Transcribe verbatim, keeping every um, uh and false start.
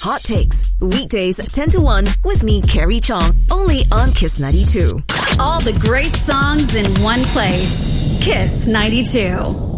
Hot Takes, weekdays ten to one with me, Carrie Chong, only on Kiss ninety-two. All the great songs in one place. Kiss ninety-two.